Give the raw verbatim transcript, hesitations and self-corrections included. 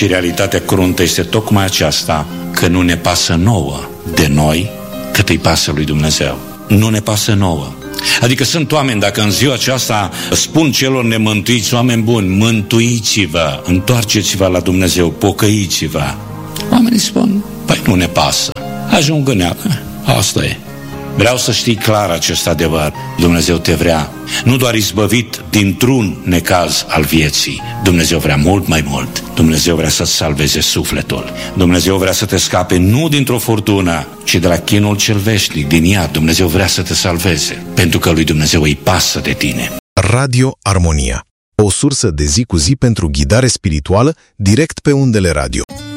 Și realitatea cruntă este tocmai aceasta, că nu ne pasă nouă de noi cât îi pasă lui Dumnezeu. Nu ne pasă nouă. Adică sunt oameni, dacă în ziua aceasta spun celor nemântuiți, oameni buni, mântuiți-vă, întoarceți-vă la Dumnezeu, pocăiți-vă. Oamenii spun, păi nu ne pasă, ajung în ea, asta e. Vreau să știi clar acest adevăr. Dumnezeu te vrea nu doar izbăvit dintr-un necaz al vieții. Dumnezeu vrea mult mai mult. Dumnezeu vrea să-ți salveze sufletul. Dumnezeu vrea să te scape nu dintr-o furtună, ci de la chinul cel veșnic, din iad. Dumnezeu vrea să te salveze, pentru că lui Dumnezeu îi pasă de tine. Radio Armonia, o sursă de zi cu zi pentru ghidare spirituală direct pe undele radio.